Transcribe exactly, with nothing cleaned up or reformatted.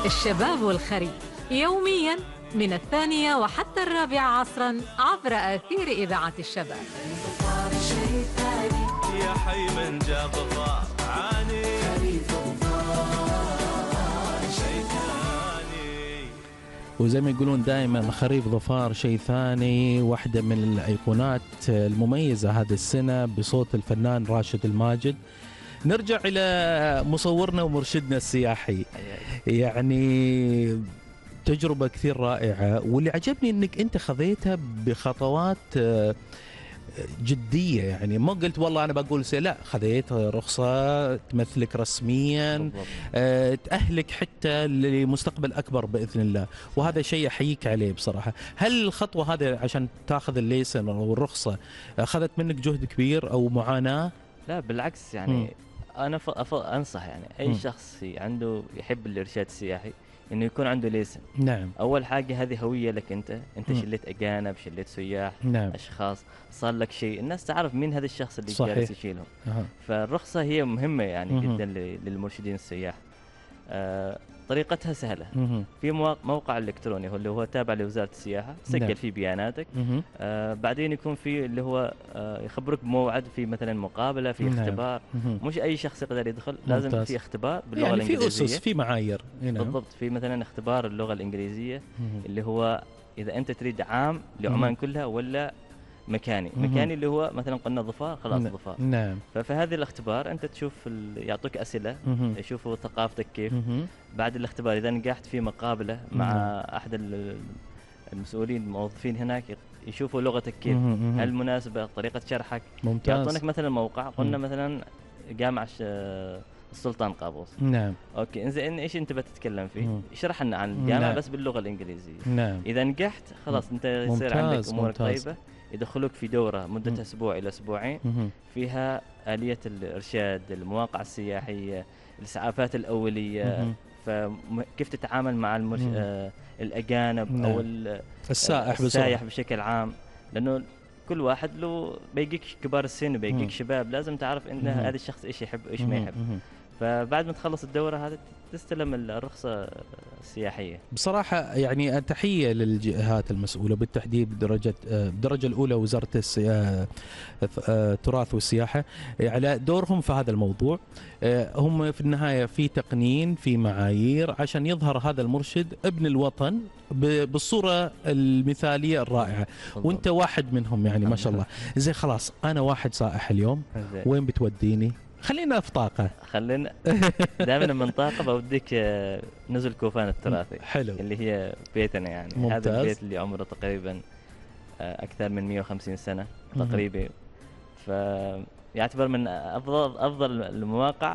الشباب والخريف يوميا من الثانية وحتى الرابعة عصرا عبر آثير إذاعة الشباب. يا حي من جاب عاني وزي ما يقولون دائما خريف ظفار شيء ثاني. واحدة من الأيقونات المميزة هذه السنة بصوت الفنان راشد الماجد. نرجع إلى مصورنا ومرشدنا السياحي، يعني تجربة كثير رائعة، واللي عجبني أنك أنت خذيتها بخطوات جدية، يعني ما قلت والله أنا بقول سي، لا، خذيت رخصة تمثلك رسميا، أه تأهلك حتى لمستقبل أكبر بإذن الله، وهذا شيء أحييك عليه بصراحة. هل الخطوة هذه عشان تاخذ الليسن أو الرخصة أخذت منك جهد كبير أو معاناة؟ لا بالعكس، يعني م. أنا ف... أف... أنصح يعني أي م. شخص عنده يحب الإرشاد السياحي إنه يكون عنده ليسن. نعم. أول حاجة هذه هوية لك أنت، أنت م. شليت أجانب، شليت سياح، نعم. أشخاص، صار لك شيء، الناس تعرف مين هذا الشخص اللي جالس يشيلهم. أه. فالرخصة هي مهمة يعني م. جدا للمرشدين السياح. آه طريقتها سهلة. م. في موقع الكتروني هو اللي هو تابع لوزارة السياحة، تسجل نعم. فيه بياناتك. م. آه بعدين يكون في اللي هو آه يخبرك بموعد، في مثلا مقابلة، في نعم. اختبار. م. مش أي شخص يقدر يدخل، ممتاز. لازم في اختبار باللغة يعني الإنجليزية، في أسس، في معايير. نعم. بالضبط. في مثلا اختبار اللغة الإنجليزية م. اللي هو إذا أنت تريد عام لعمان م. كلها ولا مكاني. م. مكاني اللي هو مثلا قلنا ظفار، خلاص ن... ظفار. نعم. ففي هذه الاختبار أنت تشوف ال... يعطوك أسئلة، م. يشوفوا ثقافتك كيف. م. بعد الاختبار إذا نجحت في مقابلة مع م. أحد المسؤولين الموظفين هناك، يشوفوا لغتك كيف، م. هل مناسبة طريقة شرحك. ممتاز. يعطونك مثلا موقع، قلنا م. مثلا جامعة السلطان قابوس. نعم. اوكي انزين، ايش انت بتتكلم فيه؟ مم. اشرح لنا عن الجامعه. نعم. بس باللغه الانجليزيه. نعم. اذا نجحت خلاص انت يصير عندك امورك طيبه، يدخلوك في دوره مدتها اسبوع الى اسبوعين، مم. فيها اليه الارشاد، المواقع السياحيه، الاسعافات الاوليه، فكيف تتعامل مع المرش... آه الاجانب. نعم. او السائح السائح بشكل عام، لانه كل واحد له بيجيك كبار السن وبيجيك شباب، لازم تعرف ان هذا الشخص ايش يحب وايش ما يحب. فبعد ما تخلص الدورة هذه تستلم الرخصة السياحية. بصراحة يعني تحية للجهات المسؤولة، بالتحديد بدرجة بالدرجة الأولى وزارة التراث والسياحة على دورهم في هذا الموضوع. هم في النهاية في تقنين، في معايير عشان يظهر هذا المرشد ابن الوطن بالصورة المثالية الرائعة، وانت واحد منهم يعني ما شاء الله. زي خلاص أنا واحد سائح اليوم، وين بتوديني؟ خلينا في طاقة. خلينا دائما من طاقة بوديك نزل كوفان التراثي. حلو. اللي هي بيتنا يعني. ممتاز. هذا البيت اللي عمره تقريبا أكثر من مئة وخمسين سنة تقريبا، فيعتبر من أفضل أفضل المواقع